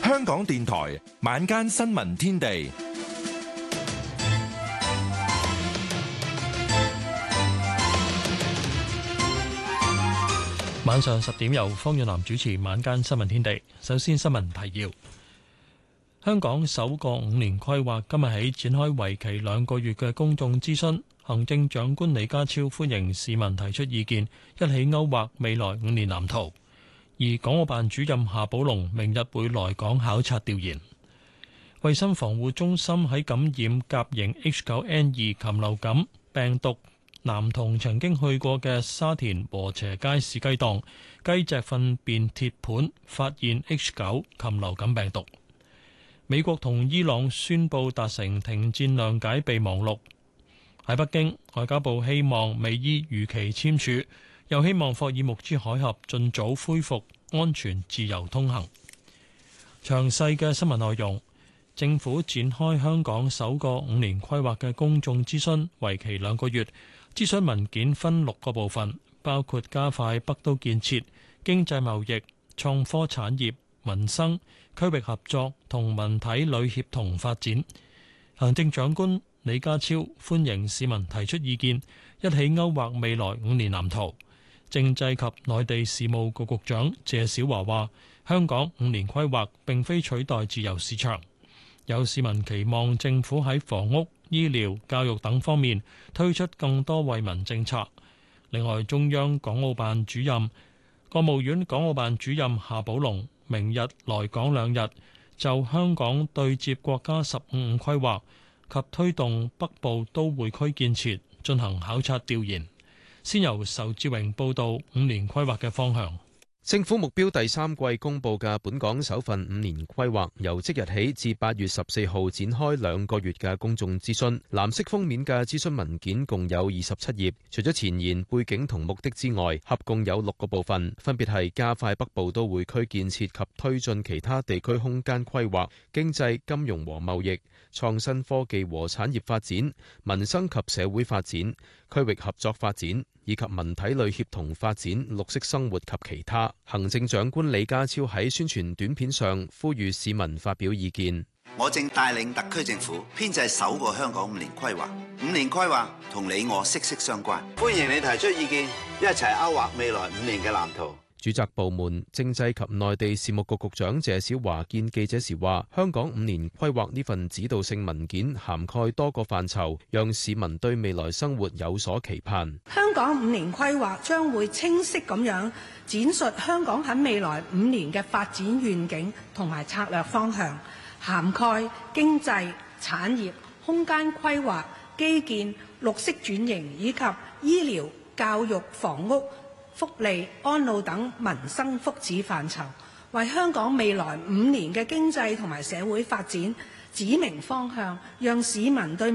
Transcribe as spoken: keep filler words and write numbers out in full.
香港電台晚間新聞天地， 晚上十點由方遠南主持晚間新聞天地。首先新聞提要：香港首個五年規劃今日起展開為期兩個月嘅公眾諮詢，行政長官李家超歡迎市民提出意見，一起勾畫未來五年藍圖。而港澳辦主任夏寶龍明日會來港考察調研。衛生防護中心喺感染甲型 H 九 N 二禽流感病毒男童曾經去過嘅沙田禾輋街市雞檔雞隻糞便鐵盤發現 H 九 禽流感病毒。美國同伊朗宣布達成停戰諒解備忘錄。喺北京，外交部希望美伊如期簽署，又希望霍爾木茲海峽盡早恢復安全自由通行。詳細嘅新聞內容，政府展開香港首個五年規劃嘅公眾諮詢，為期兩個月。諮詢文件分六個部分，包括加快北都建設、經濟貿易、創科產業、民生、區域合作同文體旅協同發展。行政長官李家超歡迎市民提出意見，一起勾畫未來五年藍圖。政制及內地事務局局長謝小華話：香港五年規劃並非取代自由市場，有市民期望政府喺房屋、醫療、教育等方面推出更多惠民政策。另外，中央港澳辦主任、國務院港澳辦主任夏寶龍明日來港兩日，就香港對接國家十五五規劃及推動北部都會區建設進行考察調研。先由仇志榮報道五年規劃嘅方向。 政府目標第三季公布嘅本港首份五年規劃，由即日起至八月十四號展開兩個月嘅公眾諮詢。藍色封面嘅諮詢文件共有二十七頁，除咗前言、背景同目的之外，合共有六個部分，分別係加快北部都會區建設及推進其他地區空間規劃、經濟、金融和貿易、創新科技和產業發展、民生及社會發展、區域合作發展以及文體旅協同發展、綠色生活及其他。行政長官李家超喺宣傳短片上呼籲市民發表意見。 我正帶領特區政府編製首個香港五年規劃，五年規劃同你我息息相關。歡迎你提出意見，一齊勾畫未來五年嘅藍圖。 主責部門政制及內地事務局局長謝小華見記者時話：香港五年規劃呢份指導性文件涵蓋多個範疇，讓市民對未來生活有所期盼。 香港五年規劃將會清晰咁樣展述香港喺未來五年嘅發展願景同埋策略方向，涵蓋經濟、產業、空間規劃、基建、綠色轉型以及醫療、教育、房屋、福利、安老等民生福祉範疇，為香港未來五年嘅經濟同埋社會發展指明方向，讓市民對